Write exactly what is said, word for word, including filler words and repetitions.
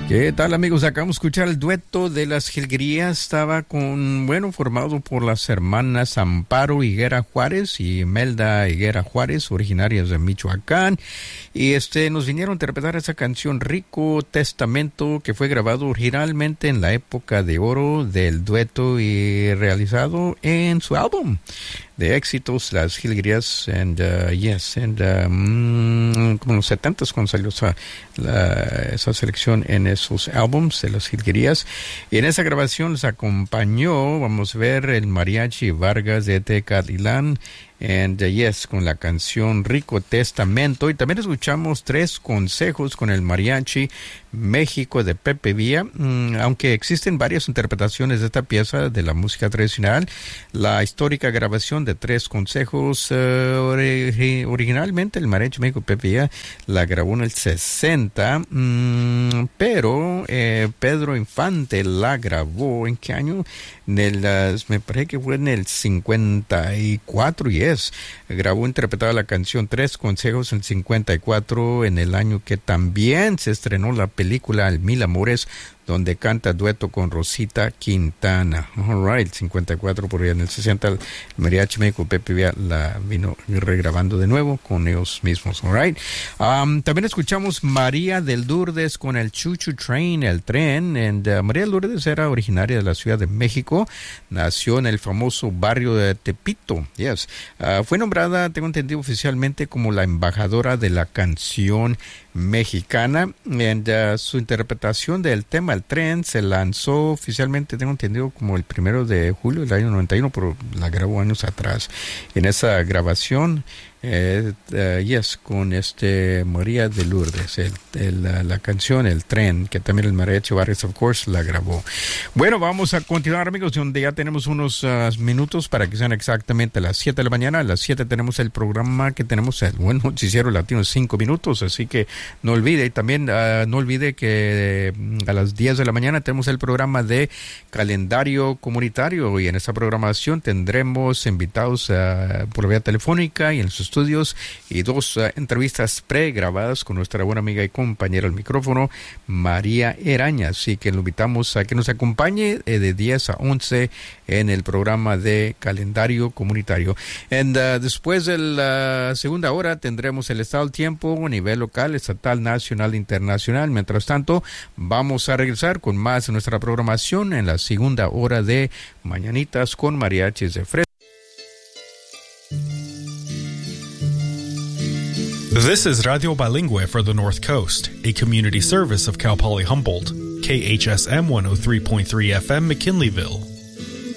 ¿Qué tal, amigos? Acabamos de escuchar el dueto de las Jilguerías. Estaba con, bueno, formado por las hermanas Amparo Higuera Juárez y Melda Higuera Juárez, originarias de Michoacán. Y este nos vinieron a interpretar esa canción Rico Testamento, que fue grabado originalmente en la época de oro del dueto y realizado en su álbum de éxitos, Las Jilguerías, and uh, yes, and um, como en los setentas cuando salió esa, la, esa selección en esos álbums de Las Jilguerías. Y en esa grabación les acompañó, vamos a ver, el Mariachi Vargas de Tecalitlán, and uh, yes, con la canción Rico Testamento. Y también escuchamos Tres Consejos con el Mariachi México de Pepe Villa. Mm, aunque existen varias interpretaciones de esta pieza de la música tradicional, la histórica grabación de Tres Consejos, uh, ori- originalmente el Mariachi México de Pepe Villa la grabó en el sesenta, mm, pero eh, Pedro Infante la grabó, ¿en qué año? En el, uh, me parece que fue en el cincuenta y cuatro, y es, grabó, interpretada la canción Tres Consejos en el cincuenta y cuatro, en el año que también se estrenó la película Mil Amores, donde canta dueto con Rosita Quintana. All right, cincuenta y cuatro, por allá en el sesenta, el Mariachi México Pepe Villa la vino regrabando de nuevo con ellos mismos. All right. Um, también escuchamos María del Lourdes con el Choo Choo Train, el tren. And, uh, María del Lourdes era originaria de la Ciudad de México. Nació en el famoso barrio de Tepito. Yes. Uh, fue nombrada, tengo entendido oficialmente, como la embajadora de la canción mexicana. And, uh, su interpretación del tema El Tren se lanzó oficialmente, tengo entendido, como el primero de julio del año noventa y uno, pero la grabó años atrás. En esa grabación, eh, uh, yes, con este María de Lourdes, el, el, la, la canción El Tren, que también el Mariachi Vargas, of course, la grabó. Bueno, vamos a continuar, amigos, donde ya tenemos unos uh, minutos para que sean exactamente las siete de la mañana. A las siete tenemos el programa que tenemos, el buen noticiero latino, cinco minutos, así que no olvide. Y también uh, no olvide que uh, a las diez de la mañana tenemos el programa de calendario comunitario, y en esta programación tendremos invitados uh, por vía telefónica y en sus estudios, y dos uh, entrevistas pregrabadas con nuestra buena amiga y compañera al micrófono, María Eraña. Así que lo invitamos a que nos acompañe eh, de diez a once en el programa de calendario comunitario. And, uh, después de la segunda hora tendremos el estado del tiempo a nivel local, estatal, nacional, internacional. Mientras tanto, vamos a regresar con más de nuestra programación en la segunda hora de Mañanitas con Mariachis de Fresno. This is Radio Bilingüe for the North Coast, a community service of Cal Poly Humboldt, K H S M one oh three point three F M McKinleyville.